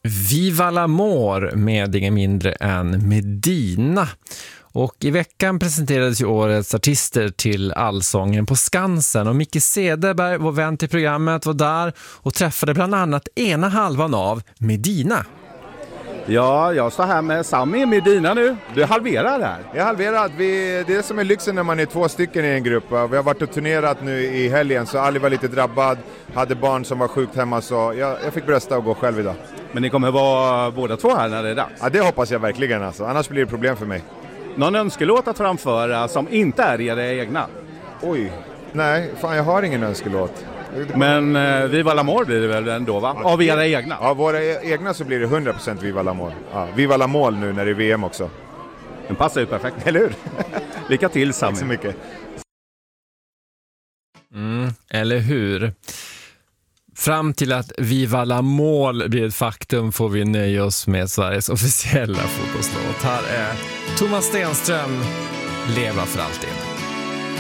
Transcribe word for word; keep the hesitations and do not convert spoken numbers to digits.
Viva l'Amour med ingen mindre än Medina. Och i veckan presenterades ju årets artister till Allsången på Skansen. Och Micke Cederberg, vår vän till programmet, var där och träffade bland annat ena halvan av Medina. Ja, jag står här med Sami Medina nu. Du halverar här. Jag är halverad. Vi, det är som är lyxen när man är två stycken i en grupp. Vi har varit och turnerat nu i helgen så Ali var lite drabbad. Hade barn som var sjukt hemma så jag, jag fick brösta och gå själv idag. Men ni kommer vara båda två här när det är dags? Ja, det hoppas jag verkligen. Alltså. Annars blir det problem för mig. Någon önskelåt att framföra som inte är era egna? Oj, nej. Fan, jag har ingen önskelåt. Men eh, Viva l'Amour blir det väl ändå, va? Av era egna? Ja, våra egna så blir det hundra procent Viva l'Amour. Ja, Viva l'Amour nu när det är V M också. Den passar ju perfekt. Eller hur? Lycka till, Sami. Tack så mycket. Mm, eller hur? Fram till att Viva l'Amour blir ett faktum får vi nöja oss med Sveriges officiella fotbollslåt. Här är Thomas Stenström, Leva för alltid.